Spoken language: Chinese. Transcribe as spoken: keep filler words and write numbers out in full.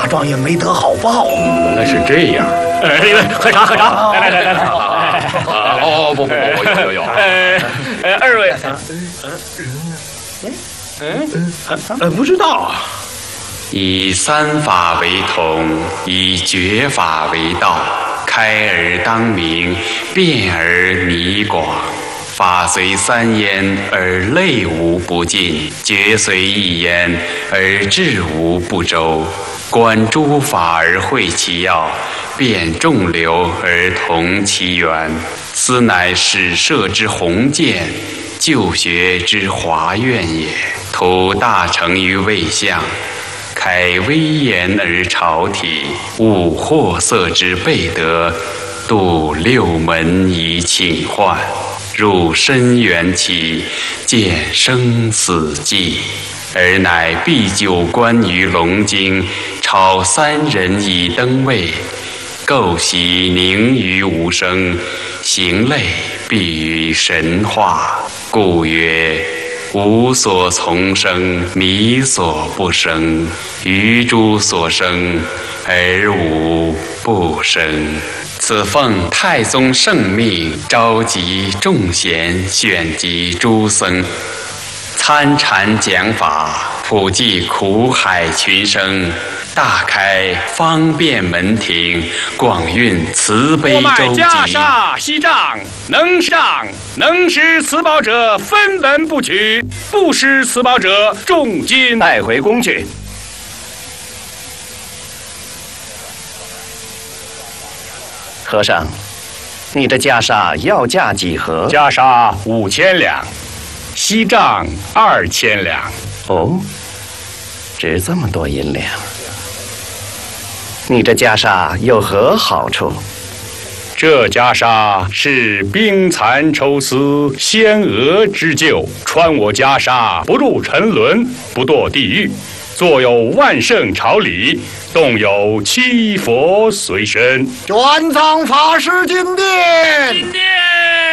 状元没得好报。 原来是这样。 哎，喝茶喝茶，来来来来来。 哦不不不，有有有。 呃呃，二位。 嗯呃，不知道。 以三法为同，以绝法为道。开而当明，辩而弥广。法随三焉，而类无不尽；决随一焉，而志无不周。观诸法而会其要，辨众流而同其源。斯乃史社之宏见，旧学之华苑也。图大成于未相，开威严而朝体，悟货色之备德，度六门以请唤。入深渊起，见生死际，而乃必就观于龙经，超三人以登位，构习凝于无声，行类必于神化。故曰：无所从生，迷所不生；于诸所生，而无不生。此奉太宗圣命，召集众贤，选集诸僧，参禅讲法，普济苦海群生，大开方便门庭，广运慈悲周集。 家杀西藏，能上能使此宝者分文不取，不施此宝者重金带回宫去。和尚，你的袈裟要价几何？袈裟五千两，锡杖二千两。哦，值这么多银两。你这袈裟有何好处？这袈裟是冰蚕抽丝，仙娥织就，穿我袈裟不入沉沦，不堕地狱。坐有万圣朝礼，动有七佛随身。 玄奘法师进殿。 进殿。